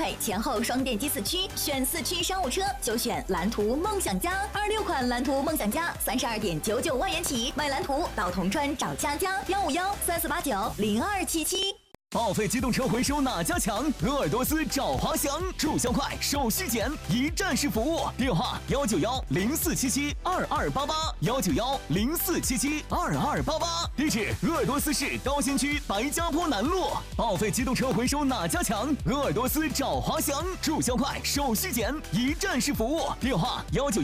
快，前后双电机4驱，选4驱商务车就选蓝图梦想家。26款蓝图梦想家32.99万元起，买蓝图到铜川找佳佳，15134890277。 报废机动车回收哪家强？鄂尔多斯找华翔，注销快，手续简，一站式服务。电话19104772288，19104772288。地址：鄂尔多斯市高新区白家坡南路。报废机动车回收哪家强？鄂尔多斯找华翔，注销快，手续简，一站式服务。电话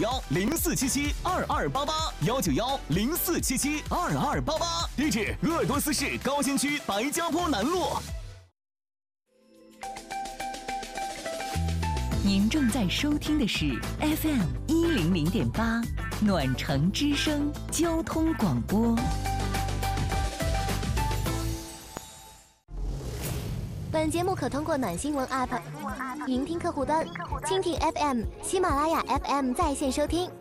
19104772288，19104772288。地址：鄂尔多斯市高新区白家坡南路。 您正在收听的是 FM 100.8暖城之声交通广播。 本节目可通过暖新闻 App、云听客户端、蜻蜓 FM、喜马拉雅 FM 在线收听。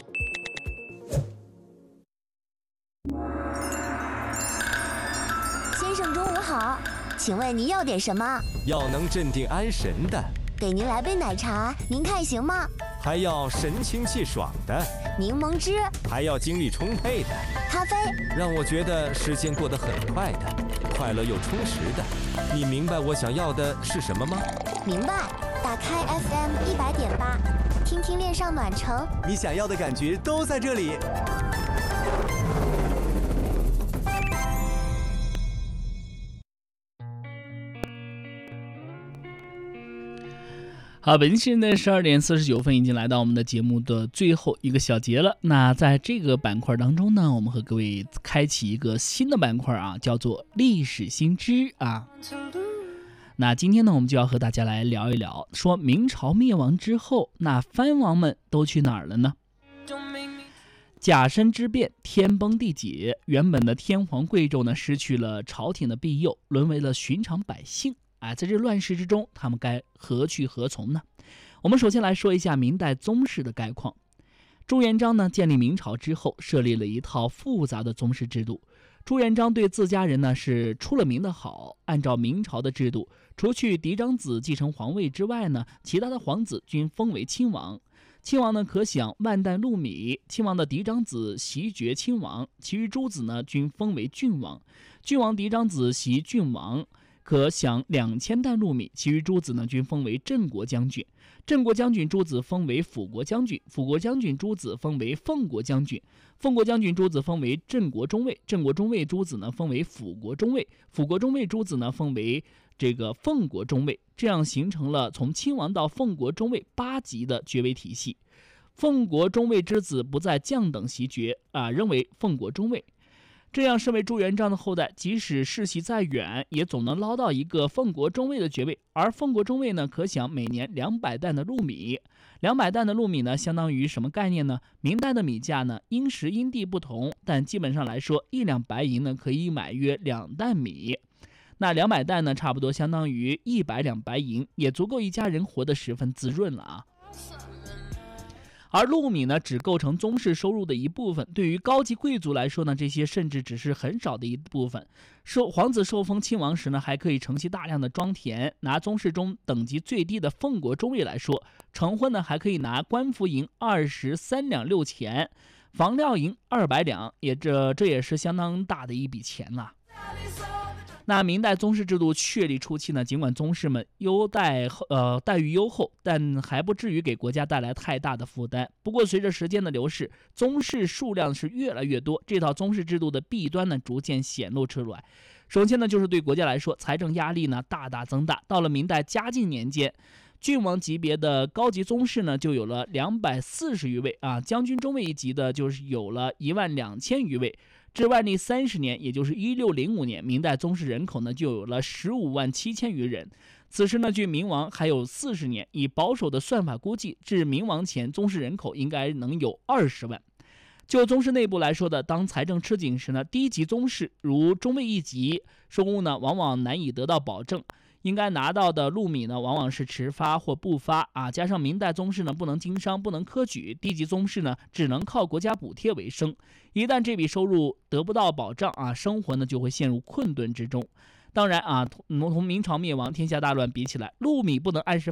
先生中午好，请问您要点什么？ 要能镇定安神的。 给您来杯奶茶，您看行吗？ 还要神清气爽的。 柠檬汁。 还要精力充沛的。 咖啡。让我觉得时间过得很快的，快乐又充实的。你明白我想要的是什么吗？ 明白。打开 FM 100.8，听听恋上暖城， 你想要的感觉都在这里。 好，北京时间的12:49已经来到我们的节目的最后一个小节了。那在这个板块当中呢，我们和各位开启一个新的板块啊，叫做历史新知啊。那今天呢，我们就要和大家来聊一聊，说明朝灭亡之后，那藩王们都去哪儿了呢？甲申之变，天崩地解，原本的天皇贵胄呢，失去了朝廷的庇佑，沦为了寻常百姓。在这乱世之中，他们该何去何从呢？我们首先来说一下明代宗室的概况。朱元璋呢，建立明朝之后，设立了一套复杂的宗室制度。朱元璋对自家人呢是出了名的好，按照明朝的制度，除去嫡长子继承皇位之外呢，其他的皇子均封为亲王。亲王呢可享万担禄米，亲王的嫡长子袭爵亲王，其余诸子呢均封为郡王。郡王嫡长子袭郡王，可享2000担禄米，其余诸子呢均封为镇国将军。镇国将军诸子封为辅国将军，辅国将军诸子封为奉国将军，奉国将军诸子封为镇国中尉，镇国中尉诸子呢封为辅国中尉，辅国中尉诸子呢封为这个奉国中尉。这样形成了从亲王到奉国中尉8级的爵位体系。奉国中尉之子不在将等袭爵仍为奉国中尉。这样，身为朱元璋的后代，即使世袭再远，也总能捞到一个奉国中尉的爵位。而奉国中尉呢，可享每年200担的禄米。200担的禄米呢，相当于什么概念呢？明代的米价呢，因时因地不同，但基本上来说，1两白银呢，可以买约2担米。那200担呢，差不多相当于100两白银，也足够一家人活得十分滋润了啊。而禄米呢，只构成宗室收入的一部分，对于高级贵族来说呢，这些甚至只是很少的一部分。皇子受封亲王时呢，还可以承袭大量的庄田。拿宗室中等级最低的奉国中尉来说，成婚呢还可以拿官服银23两6钱，房料银200两，这也是相当大的一笔钱了。那明代宗室制度确立初期呢，尽管宗室们待遇优厚，但还不至于给国家带来太大的负担。不过随着时间的流逝，宗室数量是越来越多，这套宗室制度的弊端呢逐渐显露出来。首先呢，就是对国家来说，财政压力呢大大增大。到了明代嘉靖年间，郡王级别的高级宗室呢就有了240余位将军中尉一级的就是有了12000余位。至万历30年，也就是1605年，明代宗室人口呢就有了157000余人。此时呢，距明亡还有40年，以保守的算法估计，至明亡前宗室人口应该能有20万。就宗室内部来说的，当财政吃紧时呢，低级宗室如中尉一级收入呢，往往难以得到保证。应该拿到的禄米呢，往往是迟发或不发加上明代宗室呢不能经商，不能科举，低级宗室呢只能靠国家补贴为生。一旦这笔收入得不到保障生活呢就会陷入困顿之中。当然同明朝灭亡、天下大乱比起来，禄米不能按时